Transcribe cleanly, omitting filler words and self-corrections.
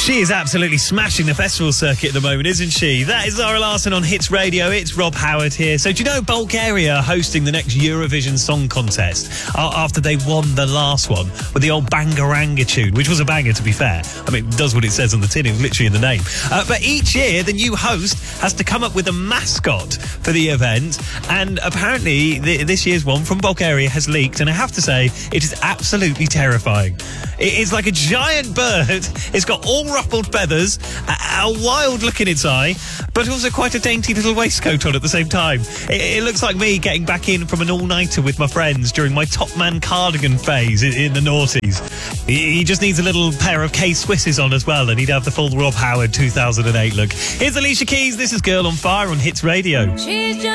She is absolutely smashing the festival circuit at the moment, isn't she? That is Zara Larsson on Hits Radio. It's Rob Howard here. So do you know Bulgaria are hosting the next Eurovision Song Contest after they won the last one with the old Bangaranga tune, which was a banger, to be fair. I mean, it does what it says on the tin. It was literally in the name. But each year, the new host has to come up with a mascot for the event. And apparently, this year's one from Bulgaria has leaked. And I have to say, it is absolutely terrifying. It is like a giant bird. It's got all ruffled feathers, a wild look in its eye, but also quite a dainty little waistcoat on at the same time. It looks like me getting back in from an all-nighter with my friends during my Top Man cardigan phase in the noughties. He just needs a little pair of K-Swisses on as well, and he'd have the full Rob Howard 2008 look. Here's Alicia Keys. This is Girl on Fire on Hits Radio.